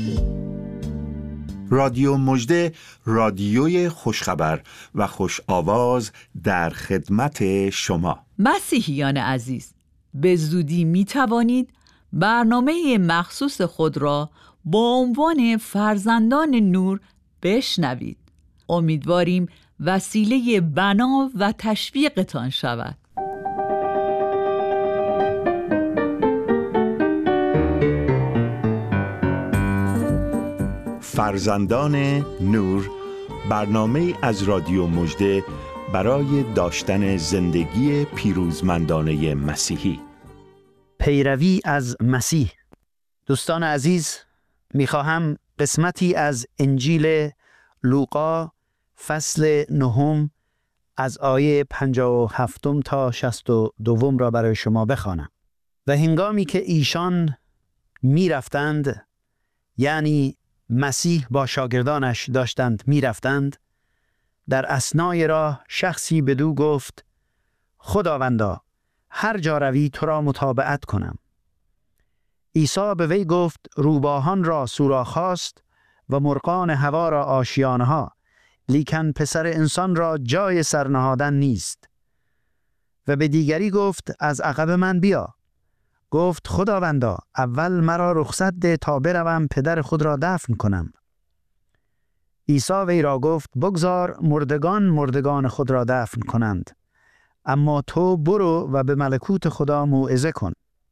رادیو مژده، رادیوی خوشخبر و خوش آواز در خدمت شما. مسیحیان عزیز، به زودی می توانید برنامه مخصوص خود را با عنوان فرزندان نور بشنوید. امیدواریم وسیله بنا و تشویقتان شود. فرزندان نور، برنامه از رادیو مژده برای داشتن زندگی پیروزمندانه مسیحی. پیروی از مسیح. دوستان عزیز، میخواهم قسمتی از انجیل لوقا فصل 9 از آیه 57 تا 62 را برای شما بخوانم. و هنگامی که ایشان میرفتند، یعنی مسیح با شاگردانش داشتند میرفتند، در اثنای راه شخصی بدو گفت: خداوندا، هر جا روی تو را متابعت کنم. عیسی به وی گفت: روباهان را سوراخ هاست و مرغان هوا را آشیانه ها، لیکن پسر انسان را جای سر نهادن نیست. و به دیگری گفت: از عقب من بیا. گفت: خداوندا، اول مرا رخصت ده تا بروم پدر خود را دفن کنم. عیسی وی را گفت: بگذار مردگان خود را دفن کنند، اما تو برو و به ملکوت خدا موعظه کن.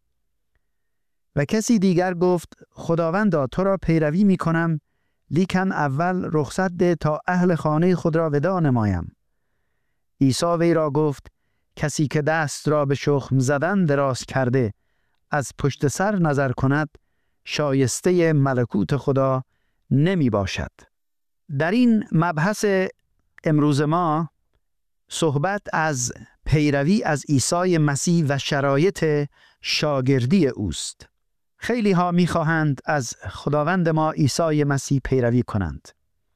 و کسی دیگر گفت: خداوندا، تو را پیروی می کنم، لیکن اول رخصت ده تا اهل خانه خود را وداع نمایم. عیسی وی را گفت: کسی که دست را به شخم زدن دراز کرده از پشت سر نظر کند، شایسته ملکوت خدا نمی باشد. در این مبحث امروز ما صحبت از پیروی از عیسی مسیح و شرایط شاگردی اوست. خیلی ها می خواهند از خداوند ما عیسی مسیح پیروی کنند.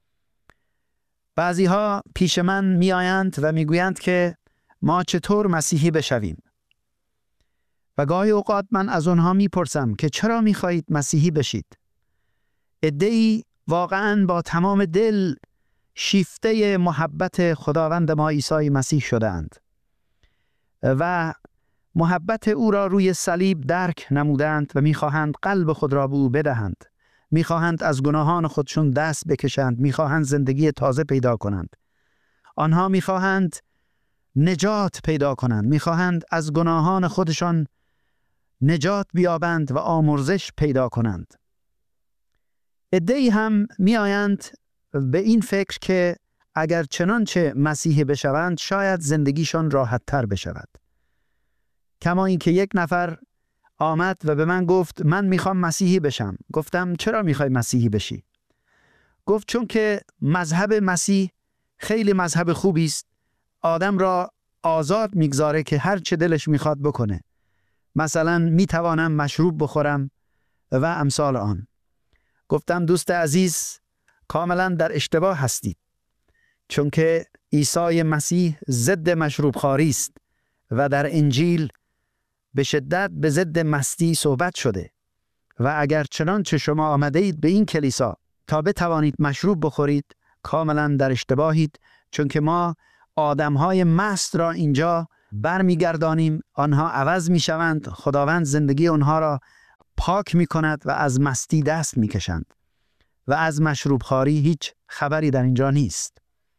بعضی ها پیش من می آیند و می گویند که ما چطور مسیحی بشویم؟ و گاهی اوقات من از اونها می پرسم که چرا می خواهید مسیحی بشید؟ عده‌ای واقعاً با تمام دل شیفته محبت خداوند ما عیسی مسیح شدند و محبت او را روی صلیب درک نمودند و می‌خواهند قلب خود را به او بدهند. می‌خواهند از گناهان خودشون دست بکشند، می‌خواهند زندگی تازه پیدا کنند. آنها می‌خواهند نجات پیدا کنند، می‌خواهند از گناهان خودشان نجات بیابند و آمرزش پیدا کنند. عده‌ای هم می‌آیند به این فکر که اگر چنانچه مسیحی بشوند شاید زندگیشان راحت تر بشود. کما این که یک نفر آمد و به من گفت: من میخوام مسیحی بشم. گفتم: چرا میخوای مسیحی بشی؟ گفت: چون که مذهب مسیح خیلی مذهب خوبی است، آدم را آزاد میگذاره که هر چه دلش میخواد بکنه. مثلا میتوانم مشروب بخورم و امثال آن. گفتم: دوست عزیز، کاملا در اشتباه هستید، چون که عیسی مسیح ضد مشروب خواری است و در انجیل به شدت به ضد مستی صحبت شده. و اگر چنانچه شما آمده اید به این کلیسا تا بتوانید مشروب بخورید، کاملا در اشتباهید، چون که ما آدمهای مست را اینجا برمیگردانیم، آنها عوض میشوند، خداوند زندگی آنها را پاک میکند و از مستی دست میکشند و از مشروب خواری هیچ خبری در اینجا نیست.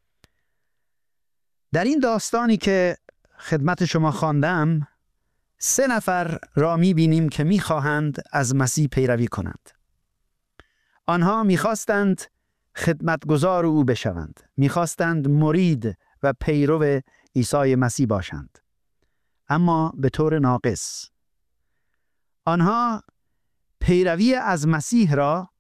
در این داستانی که خدمت شما خواندم 3 نفر را می‌بینیم که می‌خواهند از مسیح پیروی کنند. آنها می‌خواستند خدمتگزار او بشوند، می‌خواستند مرید و پیرو عیسی مسیح باشند، اما به طور ناقص. آنها پیروی از مسیح را